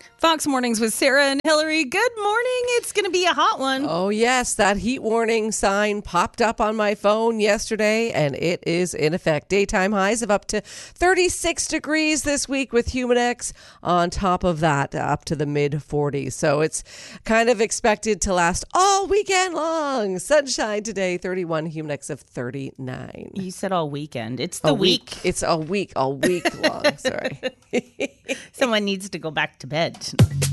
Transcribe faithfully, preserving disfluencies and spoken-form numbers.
Fox Mornings with Sarah and Hillary. Good morning. It's going to be a hot one. Oh, yes. That heat warning sign popped up on my phone yesterday, and it is in effect. Daytime highs of up to thirty-six degrees this week with Humidex. On top of that, up to the mid forties. So it's kind of expected to last all weekend long. Sunshine today, thirty-one, Humidex of thirty-nine. You said all weekend. It's the a week. week. It's a week, all week long. Sorry. Someone needs to go back to bed.